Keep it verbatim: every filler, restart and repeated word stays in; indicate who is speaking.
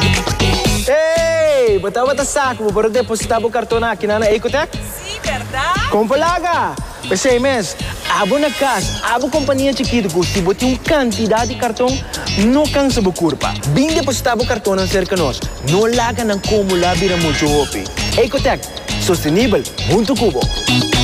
Speaker 1: Ei, bota-bota saco, para depositar o cartão aqui na Ecotec?
Speaker 2: Sim, verdade?
Speaker 1: Compalaga! Pensei, mas, abo na casa, abo companhia chiquita, que se bote uma quantidade de cartão, não cansa a curva. Bem depositar o cartão na cerca nós, não laga na como lá vira muito hopi. Ecotec, sustentável, muito cubo.